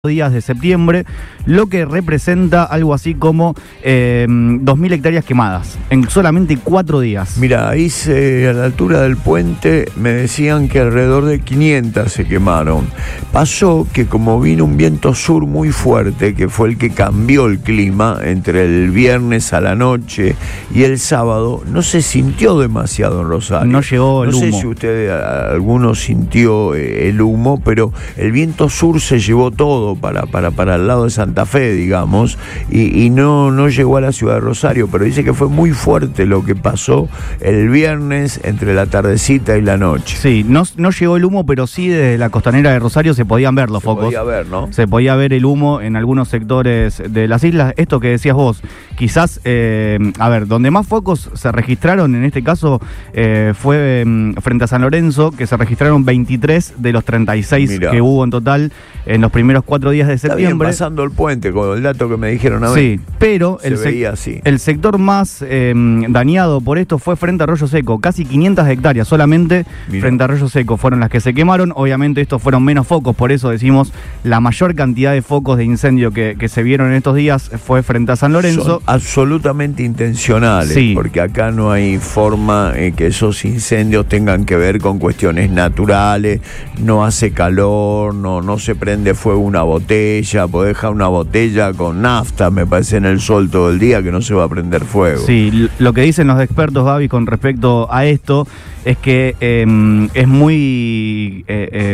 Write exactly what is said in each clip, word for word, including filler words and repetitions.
días de septiembre, lo que representa algo así como eh, dos mil hectáreas quemadas en solamente cuatro días. Mira, ahí se, a la altura del puente me decían que alrededor de quinientas se quemaron. Pasó que como vino un viento sur muy fuerte, que fue el que cambió el clima entre el viernes a la noche y el sábado, no se sintió demasiado en Rosario. No llegó el no humo. No sé si usted, alguno sintió eh, el humo, pero el viento sur se llevó todo Para, para, para el lado de Santa Fe, digamos, y, y no, no llegó a la ciudad de Rosario, pero dice que fue muy fuerte lo que pasó el viernes entre la tardecita y la noche. Sí, no, no llegó el humo, pero sí desde la costanera de Rosario se podían ver los se focos. Se podía ver, ¿no? Se podía ver el humo en algunos sectores de las islas. Esto que decías vos, quizás, eh, a ver, donde más focos se registraron, en este caso, eh, fue eh, frente a San Lorenzo, que se registraron veintitrés de los treinta y seis Mirá. que hubo en total en los primeros cuatro días de septiembre. Está bien, pasando el puente, con el dato que me dijeron a mí. Sí, pero se el, veía así. el sector más eh, dañado por esto fue frente a Arroyo Seco. Casi quinientas hectáreas solamente Mira. frente a Arroyo Seco fueron las que se quemaron. Obviamente estos fueron menos focos, por eso decimos la mayor cantidad de focos de incendio que, que se vieron en estos días fue frente a San Lorenzo. Son absolutamente intencionales, sí. porque acá no hay forma eh, que esos incendios tengan que ver con cuestiones naturales, no hace calor, no, no se prende fuego una botella, podés dejar una botella con nafta, me parece, en el sol todo el día, que no se va a prender fuego. Sí, lo que dicen los expertos, Gaby, con respecto a esto, es que eh, es muy... Eh, eh,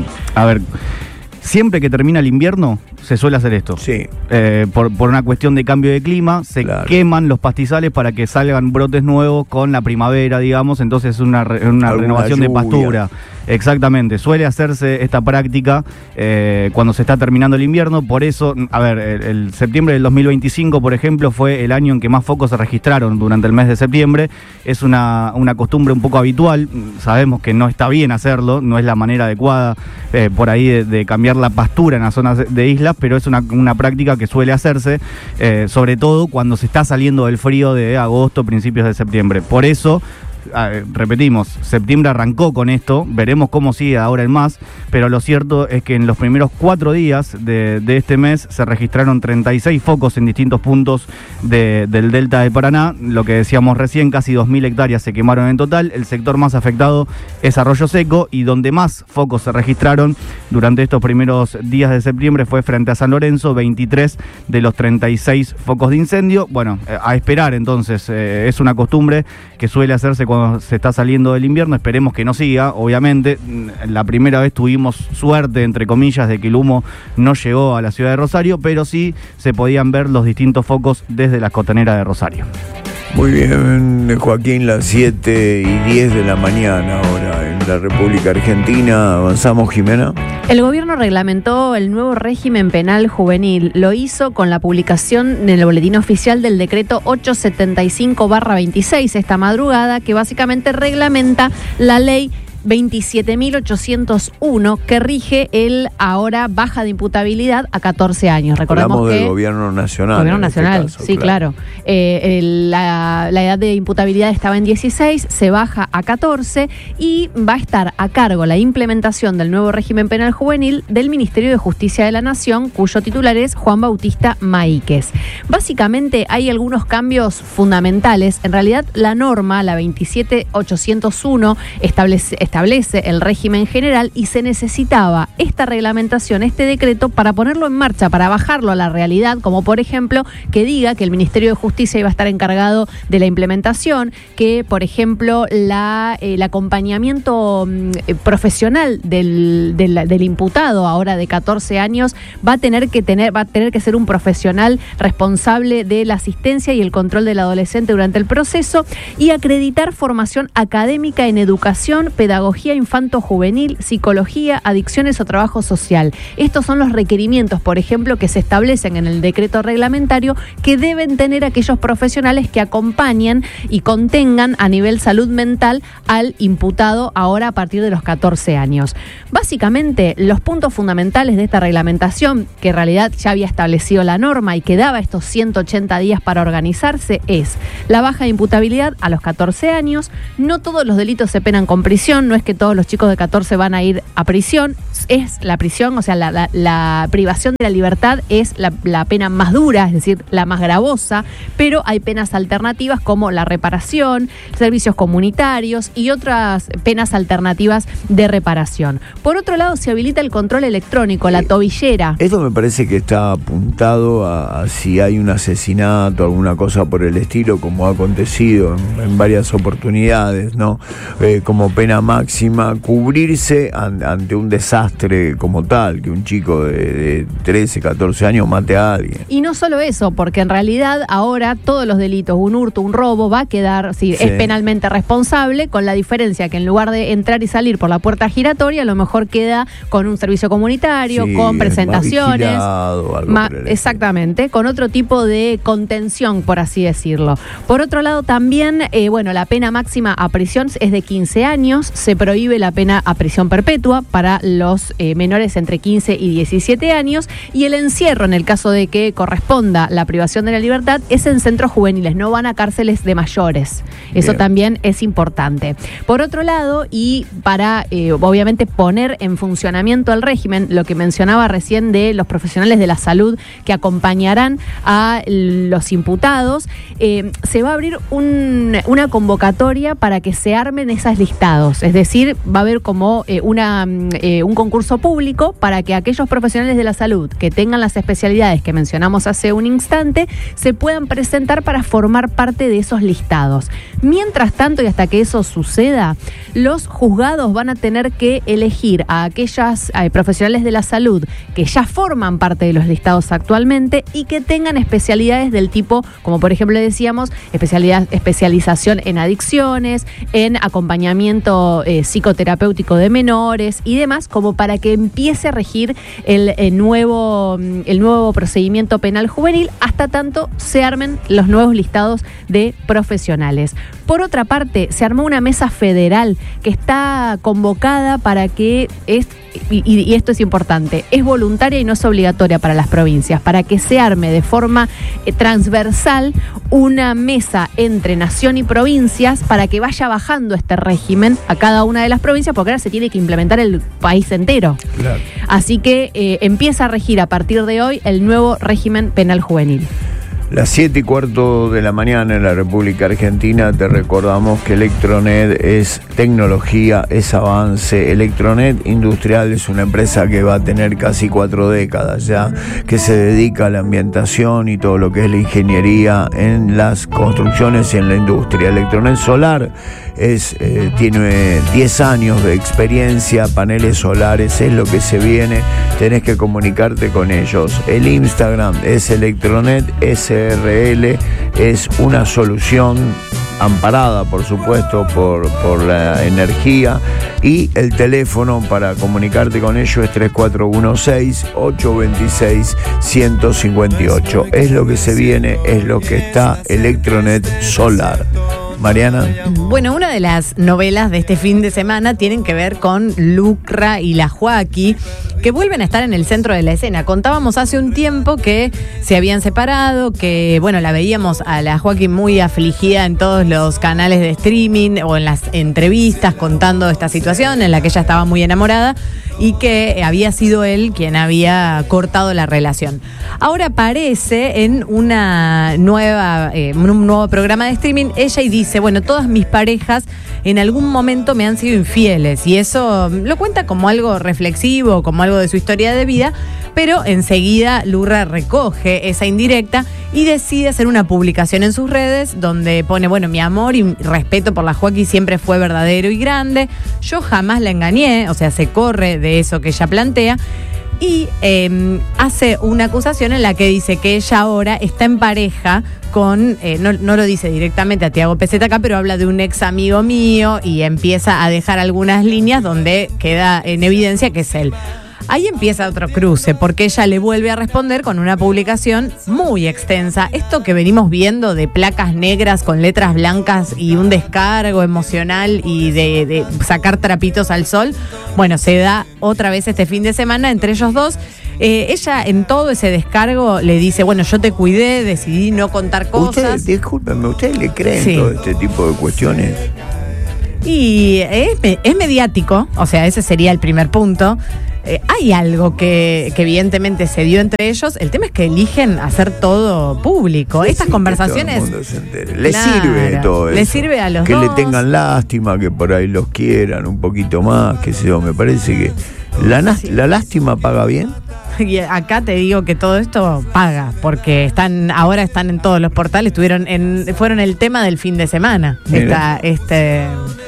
a ver... Siempre que termina el invierno se suele hacer esto. Sí. Eh, por, por una cuestión de cambio de clima, se claro. queman los pastizales para que salgan brotes nuevos con la primavera, digamos. Entonces es una, re, una renovación lluvia. de pastura. Exactamente. Suele hacerse esta práctica eh, cuando se está terminando el invierno. Por eso, a ver, el, el septiembre del dos mil veinticinco, por ejemplo, fue el año en que más focos se registraron durante el mes de septiembre. Es una, una costumbre un poco habitual. Sabemos que no está bien hacerlo, no es la manera adecuada eh, por ahí de, de cambiar la pastura en las zonas de, de islas, pero es una, una práctica que suele hacerse, eh, sobre todo cuando se está saliendo del frío de agosto, principios de septiembre. Por eso, eh, repetimos, septiembre arrancó con esto, veremos cómo sigue ahora el más, pero lo cierto es que en los primeros cuatro días de, de este mes se registraron treinta y seis focos en distintos puntos de, del delta de Paraná. Lo que decíamos recién, casi dos mil hectáreas se quemaron en total. El sector más afectado es Arroyo Seco, y donde más focos se registraron durante estos primeros días de septiembre fue frente a San Lorenzo, veintitrés de los treinta y seis focos de incendio. Bueno, eh, a esperar entonces, eh, es una costumbre que suele hacerse cuando se está saliendo del invierno. Esperemos que no siga, obviamente. La primera vez tuvimos suerte, entre comillas, de que el humo no llegó a la ciudad de Rosario, pero sí se podían ver los distintos focos desde la costanera de Rosario. Muy bien, Joaquín, las siete y diez de la mañana ahora en la República Argentina. ¿Avanzamos, Jimena? El gobierno reglamentó el nuevo régimen penal juvenil. Lo hizo con la publicación en el boletín oficial del decreto ochocientos setenta y cinco barra veintiséis esta madrugada, que básicamente reglamenta la ley veintisiete mil ochocientos uno, que rige el ahora baja de imputabilidad a catorce años. Recordemos Hablamos que del gobierno nacional. Gobierno nacional, este caso, sí, claro. claro. Eh, el, la, la edad de imputabilidad estaba en dieciséis, se baja a catorce y va a estar a cargo la implementación del nuevo régimen penal juvenil del Ministerio de Justicia de la Nación, cuyo titular es Juan Bautista Maíquez. Básicamente hay algunos cambios fundamentales. En realidad la norma, la veintisiete mil ochocientos uno, establece, establece el régimen general, y se necesitaba esta reglamentación, este decreto, para ponerlo en marcha, para bajarlo a la realidad, como por ejemplo que diga que el Ministerio de Justicia iba a estar encargado de la implementación, que por ejemplo la, el acompañamiento eh, profesional del, del, del imputado ahora de catorce años va a tener que tener, va a tener que ser un profesional responsable de la asistencia y el control del adolescente durante el proceso, y acreditar formación académica en educación, pedagogía infanto-juvenil, psicología, adicciones o trabajo social. Estos son los requerimientos, por ejemplo, que se establecen en el decreto reglamentario, que deben tener aquellos profesionales que acompañan y contengan a nivel salud mental al imputado ahora a partir de los catorce años. Básicamente, los puntos fundamentales de esta reglamentación, que en realidad ya había establecido la norma y que daba estos ciento ochenta días para organizarse, es la baja de imputabilidad a los catorce años, no todos los delitos se penan con prisión, prisión, no es que todos los chicos de catorce van a ir a prisión, es la prisión, o sea, la, la, la privación de la libertad es la, la pena más dura, es decir, la más gravosa, pero hay penas alternativas como la reparación, servicios comunitarios y otras penas alternativas de reparación. Por otro lado, se habilita el control electrónico, la tobillera. Esto me parece que está apuntado a, a si hay un asesinato, alguna cosa por el estilo, como ha acontecido en, en varias oportunidades, ¿no? Eh, como pena máxima, cubrirse an, ante un desastre como tal, que un chico de, de trece, catorce años mate a alguien. Y no solo eso, porque en realidad ahora todos los delitos, un hurto, un robo, va a quedar, sí, sí. es penalmente responsable, con la diferencia que en lugar de entrar y salir por la puerta giratoria, a lo mejor queda con un servicio comunitario, sí, con presentaciones. Más vigilado, algo más, exactamente, con otro tipo de contención, por así decirlo. Por otro lado, también, eh, bueno, la pena máxima a prisión es de quince años, se prohíbe la pena a prisión perpetua para los eh, menores entre quince y diecisiete años, y el encierro, en el caso de que corresponda la privación de la libertad, es en centros juveniles, no van a cárceles de mayores. Eso Bien. También es importante. Por otro lado, y para eh, obviamente poner en funcionamiento el régimen, lo que mencionaba recién de los profesionales de la salud que acompañarán a los imputados, eh, se va a abrir un, una convocatoria para que se armen esos listados. Es decir, va a haber como eh, una, eh, un concurso público para que aquellos profesionales de la salud que tengan las especialidades que mencionamos hace un instante se puedan presentar para formar parte de esos listados. Mientras tanto, y hasta que eso suceda, los juzgados van a tener que elegir a aquellas eh, profesionales de la salud que ya forman parte de los listados actualmente y que tengan especialidades del tipo, como por ejemplo decíamos, especialidad, especialización en adicciones, en acompañamiento eh, psicoterapéutico de menores y demás, como para que empiece a regir el, el, nuevo, el nuevo procedimiento penal juvenil, hasta tanto se armen los nuevos listados de profesionales. Por otra parte, se armó una mesa federal que está convocada para que, es, y, y esto es importante, es voluntaria y no es obligatoria para las provincias, para que se arme de forma eh, transversal una mesa entre nación y provincias para que vaya bajando este régimen a cada una de las provincias, porque ahora se tiene que implementar el país entero. Claro. Así que eh, empieza a regir a partir de hoy el nuevo régimen penal juvenil. Las siete y cuarto de la mañana en la República Argentina, te recordamos que Electronet es tecnología, es avance. Electronet Industrial es una empresa que va a tener casi cuatro décadas ya, que se dedica a la ambientación y todo lo que es la ingeniería en las construcciones y en la industria. Electronet Solar es, eh, tiene diez años de experiencia, paneles solares, es lo que se viene, tenés que comunicarte con ellos. El Instagram es Electronet S R L, es una solución amparada, por supuesto, por, por la energía, y el teléfono para comunicarte con ellos es tres cuatro uno seis, ocho dos seis, uno cinco ocho. Es lo que se viene, es lo que está Electronet Solar. Mariana. Bueno, una de las novelas de este fin de semana tienen que ver con Lucra y la Joaquí, que vuelven a estar en el centro de la escena. Contábamos hace un tiempo que se habían separado, que bueno, la veíamos a la Joaquí muy afligida en todos los canales de streaming o en las entrevistas contando esta situación en la que ella estaba muy enamorada y que había sido él quien había cortado la relación. Ahora aparece en una nueva, eh, un nuevo programa de streaming, ella y dice, bueno, todas mis parejas en algún momento me han sido infieles, y eso lo cuenta como algo reflexivo, como algo de su historia de vida, pero enseguida Lucra recoge esa indirecta y decide hacer una publicación en sus redes donde pone, bueno, mi amor y respeto por la Joaquí siempre fue verdadero y grande, yo jamás la engañé, o sea, se corre de eso que ella plantea, y eh, hace una acusación en la que dice que ella ahora está en pareja con, eh, no, no lo dice directamente a Tiago Peseta acá, pero habla de un ex amigo mío y empieza a dejar algunas líneas donde queda en evidencia que es él. Ahí empieza otro cruce, porque ella le vuelve a responder con una publicación muy extensa. Esto que venimos viendo de placas negras con letras blancas y un descargo emocional y de, de sacar trapitos al sol, bueno, se da otra vez este fin de semana entre ellos dos. Eh, ella en todo ese descargo le dice, bueno, yo te cuidé, decidí no contar cosas. Ustedes, discúlpenme, ¿ustedes le creen sí. todo este tipo de cuestiones? Y es, es mediático, o sea, ese sería el primer punto. Eh, hay algo que, que evidentemente se dio entre ellos. El tema es que eligen hacer todo público. Le Estas conversaciones. Todo el mundo se entere. Le Claro, sirve todo eso. le sirve a los que dos. le tengan lástima, que por ahí los quieran un poquito más, qué sé yo. Me parece que la, na- Sí. la lástima paga bien. Y acá te digo que todo esto paga, porque están, ahora están en todos los portales, estuvieron en, fueron el tema del fin de semana. Esta, este,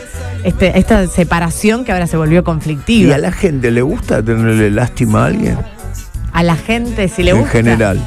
este, esta separación que ahora se volvió ¿Y conflictiva. a la gente le gusta tenerle lástima a alguien? A la gente, si le en gusta. general.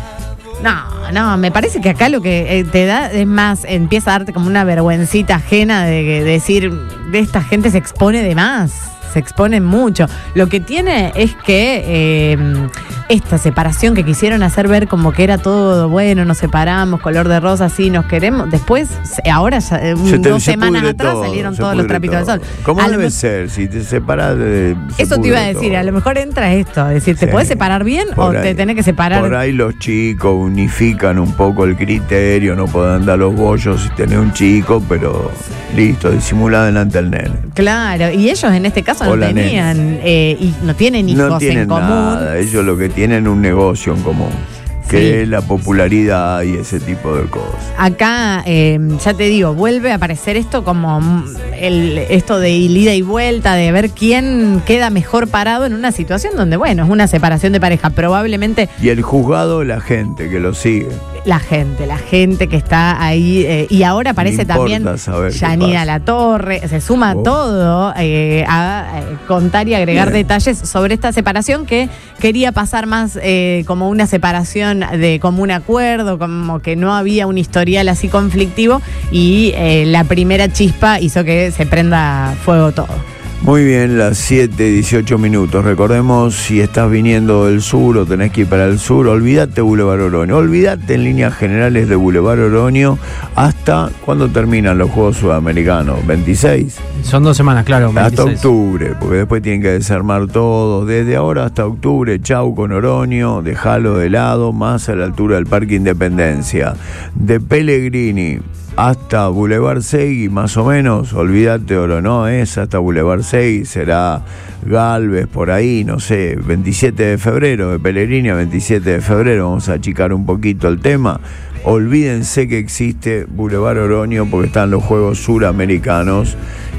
No, no, me parece que acá lo que eh, te da es más, empieza a darte como una vergüencita ajena de, de decir, de esta gente se expone de más. Se exponen mucho. Lo que tiene es que eh, esta separación que quisieron hacer ver como que era todo bueno, nos separamos, color de rosa, sí, nos queremos. Después, ahora, ya, eh, Se te- dos se semanas pudre atrás todo, salieron se todos los pudre trapitos todo. del sol. ¿Cómo A lo debe me- ser? Si te separas de. se Eso te iba a pudre decir, todo. a lo mejor entra esto, es decir, ¿te Sí. podés separar bien Por o ahí. te tenés que separar? Por ahí los chicos unifican un poco el criterio, no pueden dar los bollos si tenés un chico, pero listo, disimula delante del nene. Claro, y ellos en este caso O no la tenían, eh, y no tienen hijos No tienen en común. nada, ellos lo que tienen es un negocio en común, que Sí. es la popularidad y ese tipo de cosas. Acá, eh, ya te digo, vuelve a aparecer esto como mm, el, esto de ida y vuelta, de ver quién queda mejor parado en una situación donde, bueno, es una separación de pareja. Probablemente Y el juzgado, la gente que lo sigue. la gente, la gente que está ahí. eh, y ahora aparece importa también saber qué Yanina pasa. Latorre, se suma Oh. todo eh, a eh, contar y agregar Bien. detalles sobre esta separación que quería pasar más eh, como una separación de común acuerdo, como que no había un historial así conflictivo y eh, la primera chispa hizo que se prenda fuego todo. Muy bien, las siete, dieciocho minutos. Recordemos, si estás viniendo del sur o tenés que ir para el sur, olvídate Boulevard Oroño. Olvídate en líneas generales de Boulevard Oroño hasta cuando terminan los Juegos Sudamericanos. ¿veintiséis? Son dos semanas, claro. Hasta veintiséis. octubre, porque después tienen que desarmar todo. Desde ahora hasta octubre, chau con Oroño, dejalo de lado, más a la altura del Parque Independencia. De Pellegrini hasta Boulevard Segui, más o menos, olvídate Oro, no es hasta Boulevard Segui, será Galvez, por ahí, no sé, veintisiete de febrero, de Pellegrini a veintisiete de febrero, vamos a achicar un poquito el tema. Olvídense que existe Boulevard Oroño porque están los Juegos Suramericanos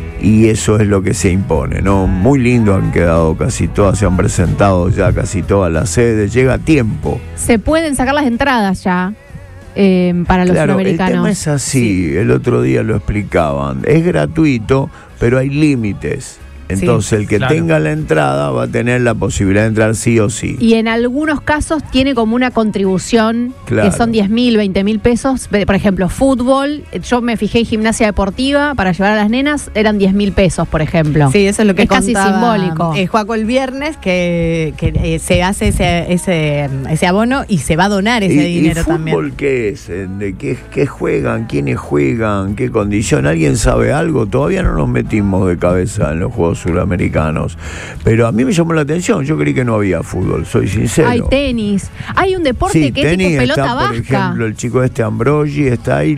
y eso es lo que se impone, ¿no? Muy lindo han quedado casi todas, se han presentado ya casi todas las sedes, llega a tiempo. Se pueden sacar las entradas ya eh, para los Claro, el sudamericanos. tema es así, el otro día lo explicaban, es gratuito, pero hay límites. Entonces el que claro. tenga la entrada va a tener la posibilidad de entrar sí o sí. Y en algunos casos tiene como una contribución Claro. que son diez mil, veinte mil pesos. Por ejemplo, fútbol. Yo me fijé en gimnasia deportiva para llevar a las nenas, eran diez mil pesos, por ejemplo. Sí, eso es lo que Es casi contaba, simbólico. eh, Juaco el viernes, que, que eh, se hace ese, ese, ese abono y se va a donar ese ¿Y, dinero y fútbol también. qué es? ¿De qué, qué juegan? ¿Quiénes juegan? ¿Qué condición? ¿Alguien sabe algo? Todavía no nos metimos de cabeza en los Juegos Suramericanos. Pero a mí me llamó la atención. Yo creí que no había fútbol, soy sincero. Hay tenis. Hay un deporte Sí, que es tenis tipo pelota está, vasca. por ejemplo, el chico este Ambrogi, está ahí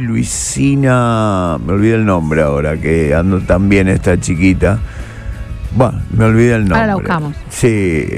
Luisina, me olvidé el nombre ahora, que ando también esta chiquita. Bueno, me olvidé el nombre. Ahora la buscamos. Sí,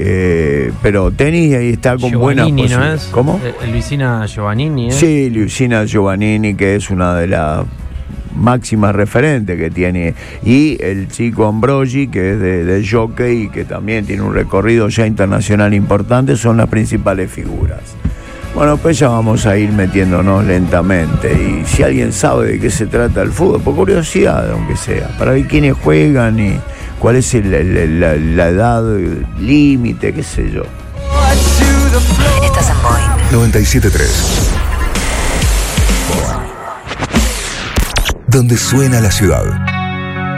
eh, pero tenis ahí está con buenas Giovannini, ¿no posibilidades. es? ¿Cómo? Eh, Luisina Giovannini, ¿eh? Sí, Luisina Giovannini, que es una de las máximas referentes que tiene, y el chico Ambrogi, que es de, de jockey y que también tiene un recorrido ya internacional importante, son las principales figuras. Bueno, pues ya vamos a ir metiéndonos lentamente, y si alguien sabe de qué se trata el fútbol, por curiosidad, aunque sea, para ver quiénes juegan y cuál es el, el, la, la edad límite, qué sé yo. Estás en Boeing noventa y siete punto tres. Donde suena la ciudad.